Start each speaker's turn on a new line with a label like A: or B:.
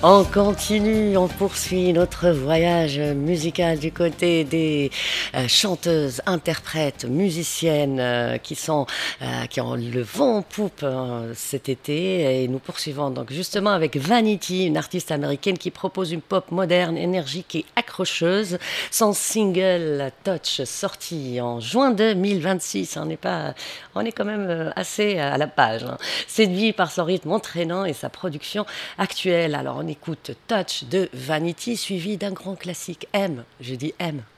A: On continue, on poursuit notre voyage musical du côté des chanteuses, interprètes, musiciennes qui ont le vent en poupe cet été. Et nous poursuivons donc justement avec Vanity, une artiste américaine qui propose une pop moderne, énergique et accrocheuse. Son single Touch, sorti en juin 2026. On est quand même assez à la page, hein. Séduit par son rythme entraînant et sa production actuelle. Alors on écoute Touch de Vanity, suivi d'un grand classique, M. Je dis M